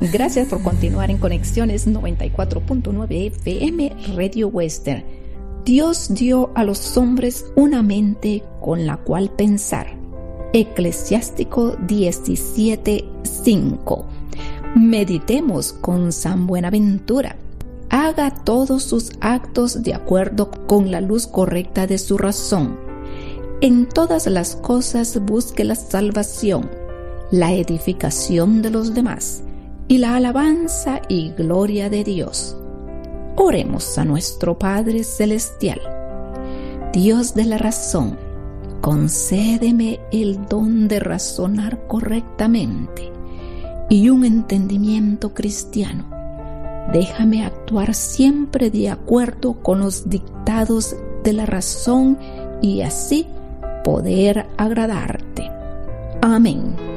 Gracias por continuar en Conexiones 94.9 FM Radio Western. Dios dio a los hombres una mente con la cual pensar. Eclesiástico 17:5. Meditemos con San Buenaventura. Haga todos sus actos de acuerdo con la luz correcta de su razón. En todas las cosas busque la salvación, la edificación de los demás y la alabanza y gloria de Dios. Oremos a nuestro Padre Celestial. Dios de la razón, concédeme el don de razonar correctamente y un entendimiento cristiano. Déjame actuar siempre de acuerdo con los dictados de la razón y así poder agradarte. Amén.